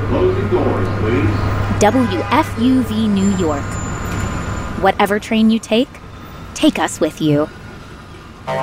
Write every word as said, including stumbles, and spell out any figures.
Closing doors, please. W F U V New York. Whatever train you take, take us with you.